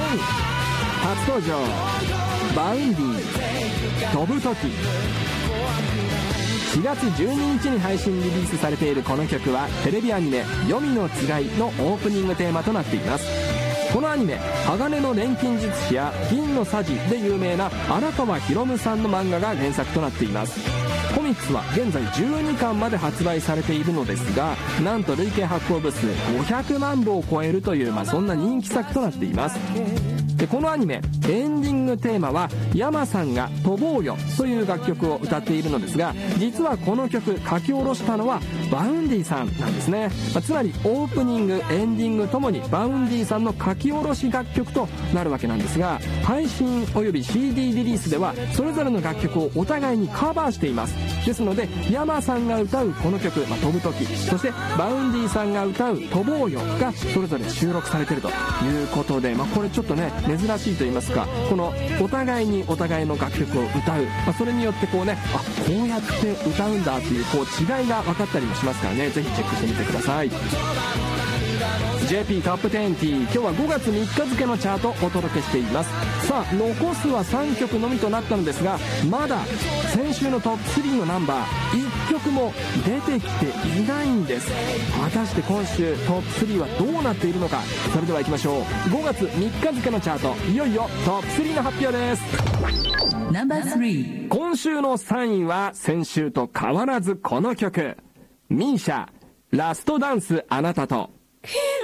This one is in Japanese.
位、初登場バウンディ飛ぶ時。4月12日に配信リリースされているこの曲はテレビアニメ「黄泉のつがい」のオープニングテーマとなっています。このアニメ鋼の錬金術師や銀のさじで有名な荒川博さんの漫画が原作となっています。コミックスは現在12巻まで発売されているのですが、なんと累計発行部数500万部を超えるという、そんな人気作となっています。でこのアニメエンディングテーマは山さんが「飛ぼうよ」という楽曲を歌っているのですが、実はこの曲書き下ろしたのはバウンディさんなんですね。つまりオープニングエンディングともにバウンディさんの書き下ろし楽曲となるわけなんですが、配信および CD リリースではそれぞれの楽曲をお互いにカバーしています。ですので山さんが歌うこの曲、飛ぶ時、そしてバウンディさんが歌う飛ぼうよがそれぞれ収録されているということで、これちょっとね珍しいと言いますか、このお互いにお互いの楽曲を歌う、それによってこうやって歌うんだっていう違いが分かったりもしますからね、ぜひチェックしてみてください。JP トップ20、今日は5月3日付のチャートをお届けしています。さあ残すは3曲のみとなったのですが、まだ先週のトップ3のナンバー1曲も出てきていないんです。果たして今週トップ3はどうなっているのか。それでは行きましょう。5月3日付のチャート、いよいよトップ3の発表です。 ナンバー3、 今週の3位は先週と変わらずこの曲、ミーシャ、ラストダンスあなたと。